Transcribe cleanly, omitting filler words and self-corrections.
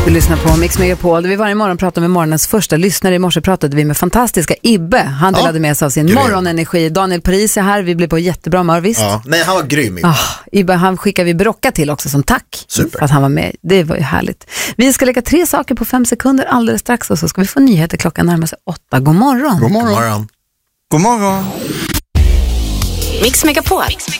Du lyssnar på Mix Megapol. Vi varje morgon pratar med morgonens första lyssnare. I morse pratade vi med fantastiska Ibbe. Han delade med sig av sin morgonenergi. Daniel Paris är här. Vi blev på jättebra humör, visst? Ja, nej, han var grym. Ibbe, han skickar vi brocka till också som tack. Super. För att han var med. Det var ju härligt. Vi ska lägga 3 saker på 5 sekunder alldeles strax och så ska vi få nyheter. Klockan närmar sig 8. God morgon. God morgon. God morgon. Mix Megapol